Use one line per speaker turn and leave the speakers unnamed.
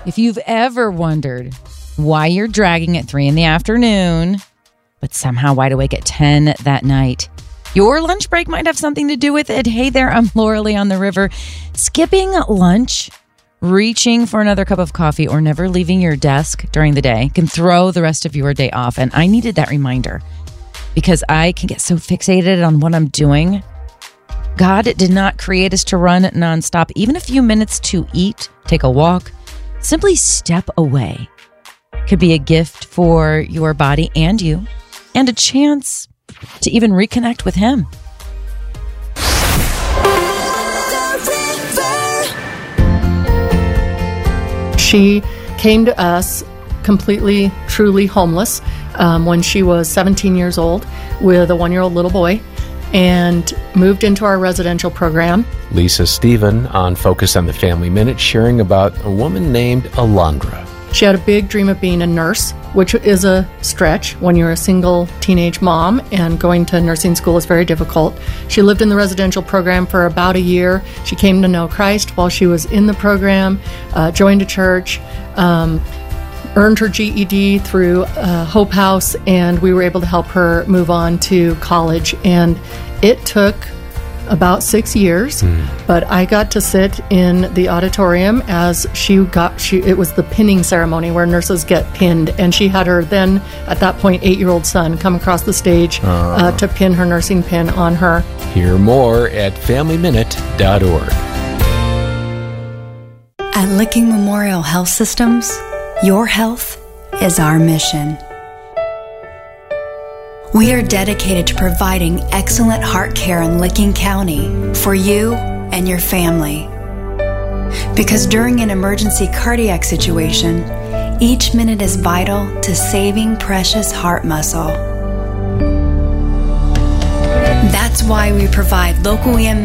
If you've ever wondered why you're dragging at 3 p.m, but somehow wide awake at 10 that night, your lunch break might have something to do with it. Hey there, I'm Laura Lee on the River. Skipping lunch, reaching for another cup of coffee, or never leaving your desk during the day can throw the rest of your day off. And I needed that reminder because I can get so fixated on what I'm doing. God did not create us to run nonstop. Even a few minutes to eat, take a walk, simply step away could be a gift for your body and you, and a chance to even reconnect with Him.
She came to us completely, truly homeless when she was 17 years old with a 1-year-old little boy, and moved into our residential program.
Lisa Stephen on Focus on the Family Minute, sharing about a woman named Alondra.
She had a big dream of being a nurse, which is a stretch when you're a single teenage mom, and going to nursing school is very difficult. She lived in the residential program for about a year. She came to know Christ while she was in the program, joined a church, earned her GED through Hope House, and we were able to help her move on to college. And it took about 6 years, but I got to sit in the auditorium as it was the pinning ceremony where nurses get pinned, and she had her then, at that point, 8-year-old son come across the stage to pin her nursing pin on her.
Hear more at FamilyMinute.org.
At Licking Memorial Health Systems, your health is our mission. We are dedicated to providing excellent heart care in Licking County for you and your family. Because during an emergency cardiac situation, each minute is vital to saving precious heart muscle. That's why we provide local EMS